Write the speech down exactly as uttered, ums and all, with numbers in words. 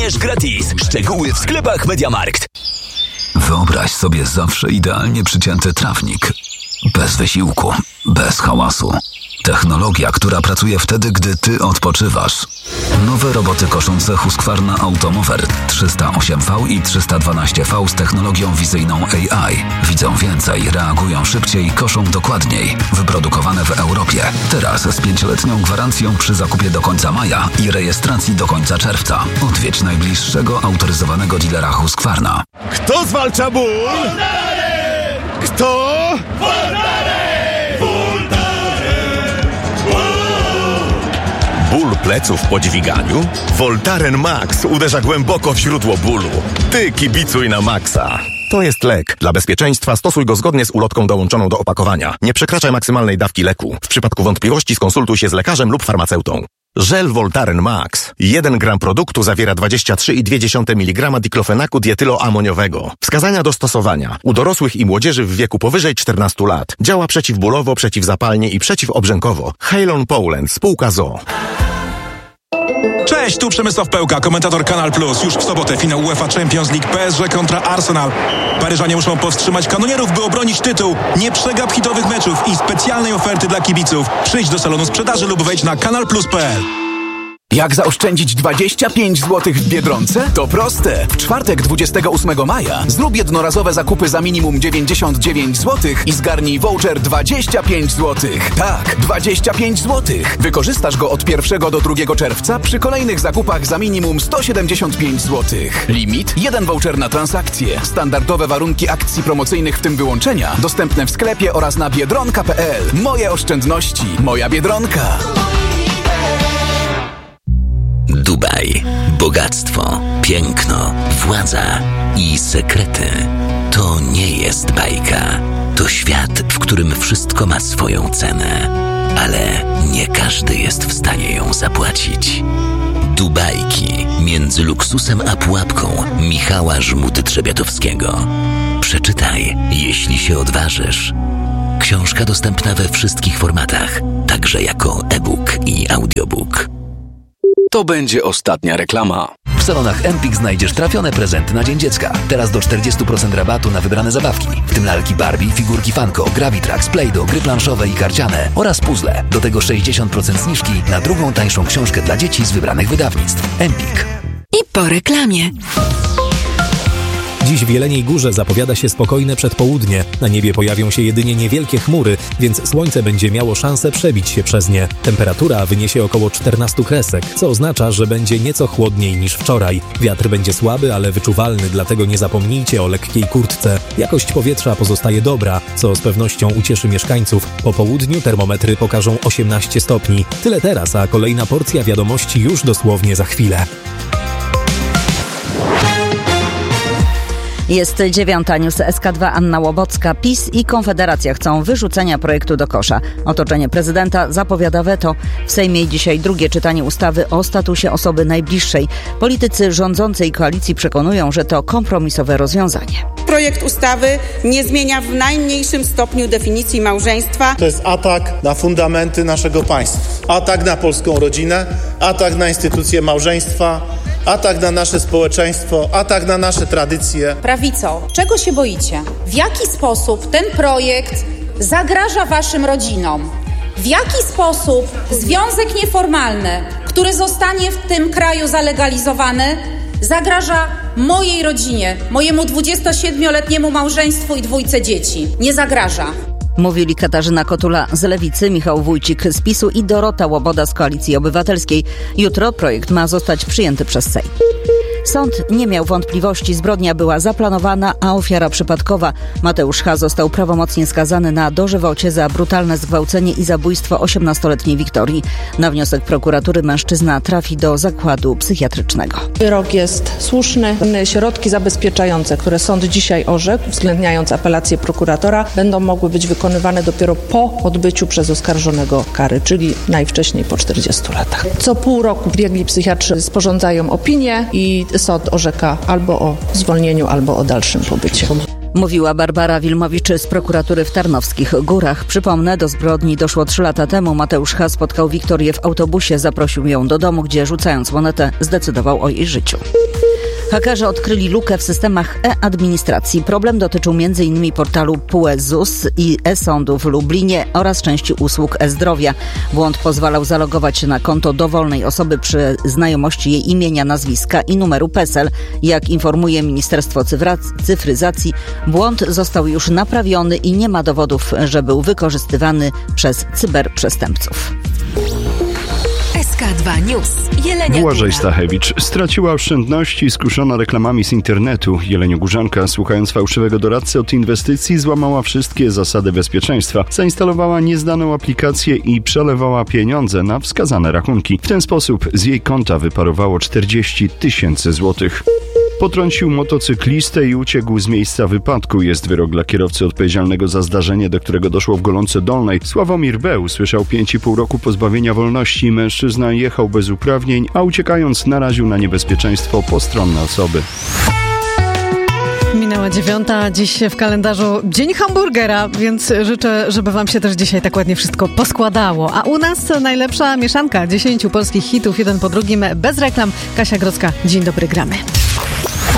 Bierz gratis. Szczegóły w sklepach MediaMarkt. Wyobraź sobie zawsze idealnie przycięty trawnik. Bez wysiłku, bez hałasu. Technologia, która pracuje wtedy, gdy ty odpoczywasz. Nowe roboty koszące Husqvarna Automower trzysta osiem V i trzysta dwanaście V z technologią wizyjną A I. Widzą więcej, reagują szybciej, koszą dokładniej. Wyprodukowane w Europie. Teraz z pięcioletnią gwarancją przy zakupie do końca maja i rejestracji do końca czerwca. Odwiedź najbliższego autoryzowanego dealera Husqvarna. Kto zwalcza ból? Kto? Ból pleców po dźwiganiu? Voltaren Max uderza głęboko w źródło bólu. Ty kibicuj na maksa. To jest lek. Dla bezpieczeństwa stosuj go zgodnie z ulotką dołączoną do opakowania. Nie przekraczaj maksymalnej dawki leku. W przypadku wątpliwości skonsultuj się z lekarzem lub farmaceutą. Żel Voltaren Max. jeden gram produktu zawiera dwadzieścia trzy i dwie dziesiąte miligrama diklofenaku dietyloamoniowego. Wskazania do stosowania. U dorosłych i młodzieży w wieku powyżej czternastu lat. Działa przeciwbólowo, przeciwzapalnie i przeciwobrzękowo. Halon Poland, spółka z o o. Cześć, tu Przemysław Pełka, komentator Kanal Plus. Już w sobotę finał UEFA Champions League P S G kontra Arsenal. Paryżanie muszą powstrzymać kanonierów, by obronić tytuł. Nie przegap hitowych meczów i specjalnej oferty dla kibiców. Przyjdź do salonu sprzedaży lub wejdź na kanal plus kropka p l. Jak zaoszczędzić dwadzieścia pięć złotych w Biedronce? To proste. W czwartek dwudziestego ósmego maja zrób jednorazowe zakupy za minimum dziewięćdziesiąt dziewięć złotych i zgarnij voucher dwadzieścia pięć złotych. Tak, dwadzieścia pięć złotych. Wykorzystasz go od pierwszego do drugiego czerwca przy kolejnych zakupach za minimum sto siedemdziesiąt pięć złotych. Limit jeden voucher na transakcję. Standardowe warunki akcji promocyjnych, w tym wyłączenia, dostępne w sklepie oraz na biedronka kropka p l. Moje oszczędności. Moja Biedronka. Dubaj. Bogactwo, piękno, władza i sekrety. To nie jest bajka. To świat, w którym wszystko ma swoją cenę. Ale nie każdy jest w stanie ją zapłacić. Dubajki między luksusem a pułapką Michała Żmudy-Trzebiatowskiego. Przeczytaj, jeśli się odważysz. Książka dostępna we wszystkich formatach, także jako e-book i audiobook. To będzie ostatnia reklama. W salonach Empik znajdziesz trafione prezenty na Dzień Dziecka. Teraz do czterdzieści procent rabatu na wybrane zabawki, w tym lalki Barbie, figurki Funko, Gravitrax, Play-Doh, gry planszowe i karciane oraz puzzle. Do tego sześćdziesiąt procent zniżki na drugą tańszą książkę dla dzieci z wybranych wydawnictw. Empik. I po reklamie. Dziś w Jeleniej Górze zapowiada się spokojne przedpołudnie. Na niebie pojawią się jedynie niewielkie chmury, więc słońce będzie miało szansę przebić się przez nie. Temperatura wyniesie około czternaście kresek, co oznacza, że będzie nieco chłodniej niż wczoraj. Wiatr będzie słaby, ale wyczuwalny, dlatego nie zapomnijcie o lekkiej kurtce. Jakość powietrza pozostaje dobra, co z pewnością ucieszy mieszkańców. Po południu termometry pokażą osiemnaście stopni. Tyle teraz, a kolejna porcja wiadomości już dosłownie za chwilę. Jest dziewiąta, news S K dwa, Anna Łobocka. PiS i Konfederacja chcą wyrzucenia projektu do kosza. Otoczenie prezydenta zapowiada weto. W Sejmie dzisiaj drugie czytanie ustawy o statusie osoby najbliższej. Politycy rządzącej koalicji przekonują, że to kompromisowe rozwiązanie. Projekt ustawy nie zmienia w najmniejszym stopniu definicji małżeństwa. To jest atak na fundamenty naszego państwa. Atak na polską rodzinę, atak na instytucję małżeństwa, atak na nasze społeczeństwo, atak na nasze tradycje. Prawico, czego się boicie? W jaki sposób ten projekt zagraża waszym rodzinom? W jaki sposób związek nieformalny, który zostanie w tym kraju zalegalizowany, zagraża mojej rodzinie, mojemu dwudziestosiedmioletniemu małżeństwu i dwójce dzieci? Nie zagraża. Mówili Katarzyna Kotula z Lewicy, Michał Wójcik z PiSu i Dorota Łoboda z Koalicji Obywatelskiej. Jutro projekt ma zostać przyjęty przez Sejm. Sąd nie miał wątpliwości, zbrodnia była zaplanowana, a ofiara przypadkowa. Mateusz H. został prawomocnie skazany na dożywocie za brutalne zgwałcenie i zabójstwo osiemnastoletniej Wiktorii. Na wniosek prokuratury mężczyzna trafi do zakładu psychiatrycznego. Wyrok jest słuszny. Środki zabezpieczające, które sąd dzisiaj orzekł, uwzględniając apelację prokuratora, będą mogły być wykonywane dopiero po odbyciu przez oskarżonego kary, czyli najwcześniej po czterdziestu latach. Co pół roku biegli psychiatrzy sporządzają opinię i sąd orzeka albo o zwolnieniu, albo o dalszym pobycie. Mówiła Barbara Wilmowicz z prokuratury w Tarnowskich Górach. Przypomnę, do zbrodni doszło trzy lata temu. Mateusz H. spotkał Wiktorię w autobusie, zaprosił ją do domu, gdzie rzucając monetę zdecydował o jej życiu. Hakerzy odkryli lukę w systemach e-administracji. Problem dotyczył m.in. portalu P U E Z U S i e-sądu w Lublinie oraz części usług e-zdrowia. Błąd pozwalał zalogować się na konto dowolnej osoby przy znajomości jej imienia, nazwiska i numeru PESEL. Jak informuje Ministerstwo Cyfryzacji, błąd został już naprawiony i nie ma dowodów, że był wykorzystywany przez cyberprzestępców. S K dwa News. Jelenia Błażej Stachewicz straciła oszczędności skuszona reklamami z internetu. Jeleniogórzanka, słuchając fałszywego doradcy od inwestycji, złamała wszystkie zasady bezpieczeństwa. Zainstalowała nieznaną aplikację i przelewała pieniądze na wskazane rachunki. W ten sposób z jej konta wyparowało czterdzieści tysięcy złotych. Potrącił motocyklistę i uciekł z miejsca wypadku. Jest wyrok dla kierowcy odpowiedzialnego za zdarzenie, do którego doszło w Golonce Dolnej. Sławomir B. usłyszał pięć i pół roku pozbawienia wolności. Mężczyzna jechał bez uprawnień, a uciekając naraził na niebezpieczeństwo postronne osoby. Minęła dziewiąta, dziś w kalendarzu Dzień Hamburgera, więc życzę, żeby wam się też dzisiaj tak ładnie wszystko poskładało. A u nas najlepsza mieszanka dziesięciu polskich hitów, jeden po drugim, bez reklam. Kasia Grodzka, dzień dobry, gramy.